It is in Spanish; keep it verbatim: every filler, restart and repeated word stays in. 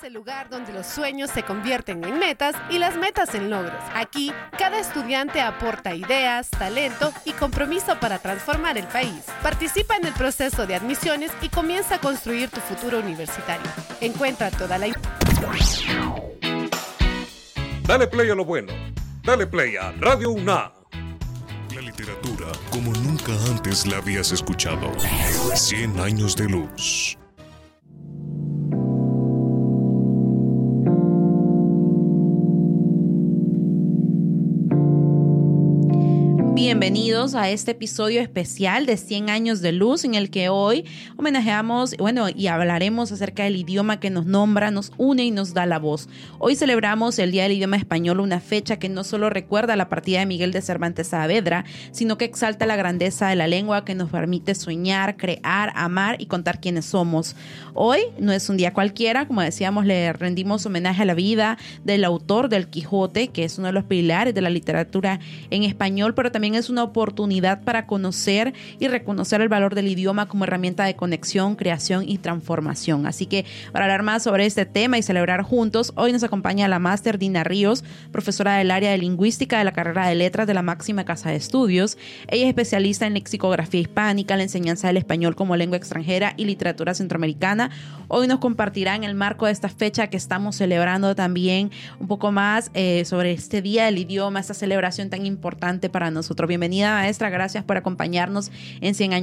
el lugar donde los sueños se convierten en metas y las metas en logros. Aquí, cada estudiante aporta ideas, talento y compromiso para transformar el país. Participa en el proceso de admisiones y comienza a construir tu futuro universitario. Encuentra toda la información. Dale play a lo bueno. Dale play a Radio UNAM. La literatura como nunca antes la habías escuchado. Cien años de luz. Bienvenidos a este episodio especial de cien años de luz, en el que hoy homenajeamos, bueno, y hablaremos acerca del idioma que nos nombra, nos une y nos da la voz. Hoy celebramos el Día del Idioma Español, una fecha que no solo recuerda la partida de Miguel de Cervantes Saavedra, sino que exalta la grandeza de la lengua que nos permite soñar, crear, amar y contar quiénes somos. Hoy no es un día cualquiera, como decíamos, le rendimos homenaje a la vida del autor del Quijote, que es uno de los pilares de la literatura en español, pero también es una oportunidad para conocer y reconocer el valor del idioma como herramienta de conexión, creación y transformación. Así que para hablar más sobre este tema y celebrar juntos, hoy nos acompaña la máster Dina Ríos, profesora del área de lingüística de la carrera de letras de la máxima casa de estudios. Ella es especialista en lexicografía hispánica, la enseñanza del español como lengua extranjera y literatura centroamericana. Hoy nos compartirá en el marco de esta fecha que estamos celebrando también un poco más eh, sobre este Día del Idioma, esta celebración tan importante para nosotros. Bienvenida, maestra, gracias por acompañarnos en cien años